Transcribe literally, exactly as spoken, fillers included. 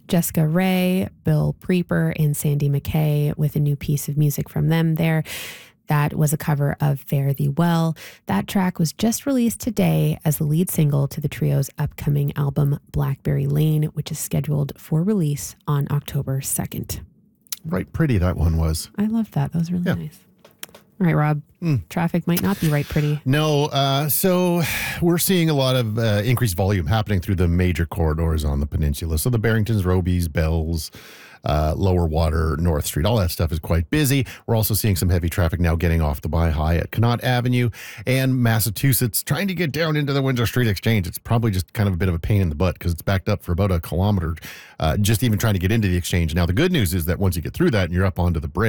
Jessica Ray, Bill Preeper, and Sandy McKay with a new piece of music from them there. That was a cover of Fare Thee Well. That track was just released today as the lead single to the trio's upcoming album, Blackberry Lane, which is scheduled for release on October second. Right pretty that one was. I love that. That was really yeah. nice. All right, Rob. Mm. Traffic might not be right pretty. No, uh, so we're seeing a lot of uh, increased volume happening through the major corridors on the peninsula. So the Barringtons, Robies, Bells, uh, Lower Water, North Street, all that stuff is quite busy. We're also seeing some heavy traffic now getting off the By High at Connaught Avenue, and Massachusetts trying to get down into the Windsor Street Exchange. It's probably just kind of a bit of a pain in the butt because it's backed up for about a kilometer, uh, just even trying to get into the exchange. Now, the good news is that once you get through that and you're up onto the bridge,